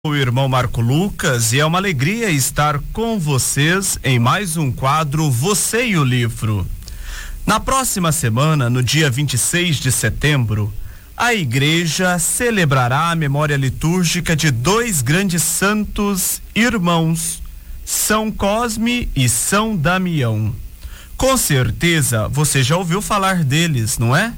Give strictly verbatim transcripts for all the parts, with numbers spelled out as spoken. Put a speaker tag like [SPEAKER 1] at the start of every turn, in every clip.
[SPEAKER 1] O irmão Marco Lucas, e é uma alegria estar com vocês em mais um quadro Você e o Livro. Na próxima semana, no dia vinte e seis de setembro, a igreja celebrará a memória litúrgica de dois grandes santos irmãos, São Cosme e São Damião. Com certeza você já ouviu falar deles, não é?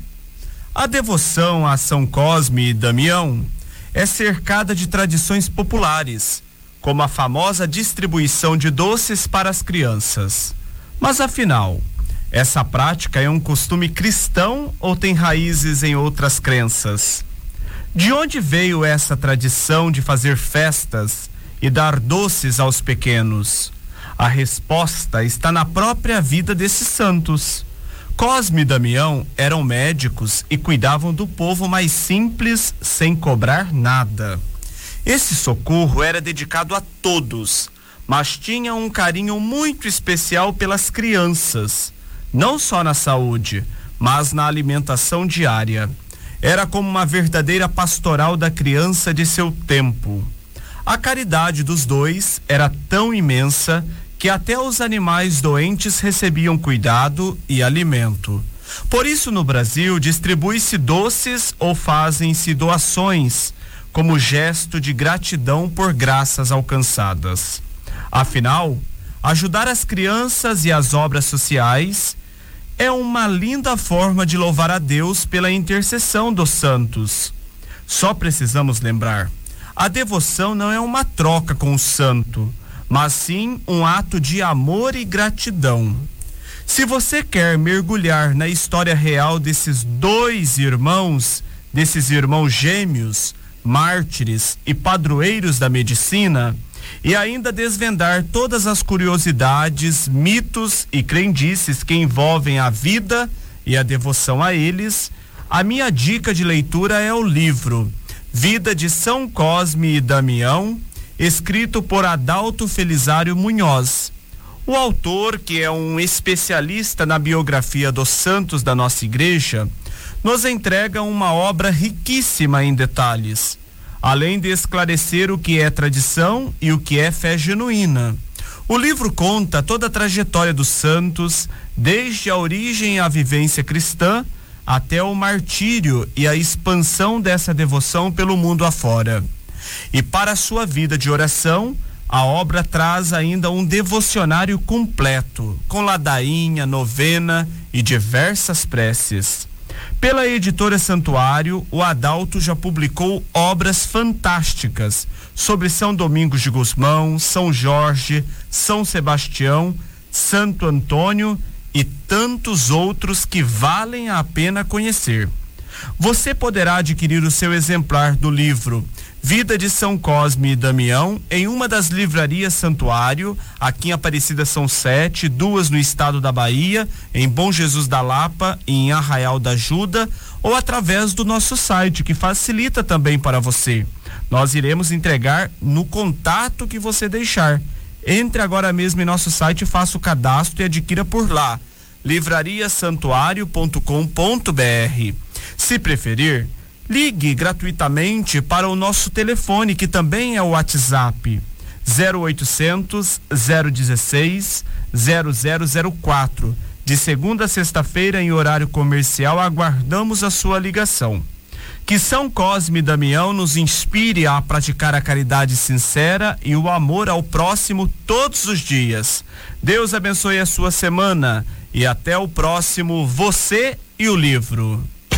[SPEAKER 1] A devoção a São Cosme e Damião é cercada de tradições populares, como a famosa distribuição de doces para as crianças. Mas afinal, essa prática é um costume cristão ou tem raízes em outras crenças? De onde veio essa tradição de fazer festas e dar doces aos pequenos? A resposta está na própria vida desses santos. Cosme e Damião eram médicos e cuidavam do povo mais simples sem cobrar nada. Esse socorro era dedicado a todos, mas tinha um carinho muito especial pelas crianças, não só na saúde, mas na alimentação diária. Era como uma verdadeira pastoral da criança de seu tempo. A caridade dos dois era tão imensa que até os animais doentes recebiam cuidado e alimento. Por isso, no Brasil, distribui-se doces ou fazem-se doações, como gesto de gratidão por graças alcançadas. Afinal, ajudar as crianças e as obras sociais é uma linda forma de louvar a Deus pela intercessão dos santos. Só precisamos lembrar, a devoção não é uma troca com o santo, mas sim um ato de amor e gratidão. Se você quer mergulhar na história real desses dois irmãos, desses irmãos gêmeos, mártires e padroeiros da medicina, e ainda desvendar todas as curiosidades, mitos e crendices que envolvem a vida e a devoção a eles, a minha dica de leitura é o livro Vida de São Cosme e Damião, escrito por Adalto Felizário Munhoz. O autor, que é um especialista na biografia dos santos da nossa igreja, nos entrega uma obra riquíssima em detalhes, além de esclarecer o que é tradição e o que é fé genuína. O livro conta toda a trajetória dos santos, desde a origem e a vivência cristã, até o martírio e a expansão dessa devoção pelo mundo afora. E para a sua vida de oração, a obra traz ainda um devocionário completo, com ladainha, novena e diversas preces. Pela editora Santuário, o Adalto já publicou obras fantásticas sobre São Domingos de Gusmão, São Jorge, São Sebastião, Santo Antônio e tantos outros que valem a pena conhecer. Você poderá adquirir o seu exemplar do livro Vida de São Cosme e Damião em uma das livrarias Santuário, aqui em Aparecida são sete, duas no estado da Bahia, em Bom Jesus da Lapa e em Arraial da Ajuda, ou através do nosso site, que facilita também para você. Nós iremos entregar no contato que você deixar. Entre agora mesmo em nosso site e faça o cadastro e adquira por lá, livraria santuário ponto com ponto br. Se preferir, ligue gratuitamente para o nosso telefone, que também é o WhatsApp, zero oitocentos, zero dezesseis, zero zero zero quatro. De segunda a sexta-feira, em horário comercial, aguardamos a sua ligação. Que São Cosme e Damião nos inspire a praticar a caridade sincera e o amor ao próximo todos os dias. Deus abençoe a sua semana e até o próximo Você e o Livro.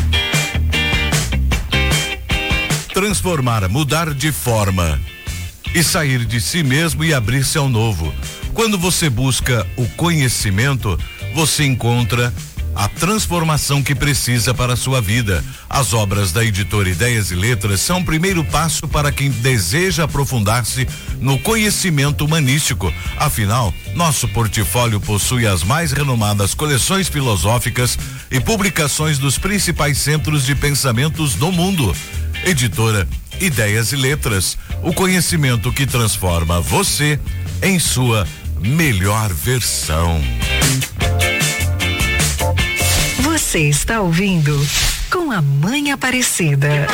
[SPEAKER 2] Transformar, mudar de forma e sair de si mesmo e abrir-se ao novo. Quando você busca o conhecimento, você encontra a transformação que precisa para a sua vida. As obras da editora Ideias e Letras são o primeiro passo para quem deseja aprofundar-se no conhecimento humanístico. Afinal, nosso portfólio possui as mais renomadas coleções filosóficas e publicações dos principais centros de pensamentos do mundo. Editora Ideias e Letras, o conhecimento que transforma você em sua melhor versão.
[SPEAKER 3] Você está ouvindo Com a Mãe Aparecida.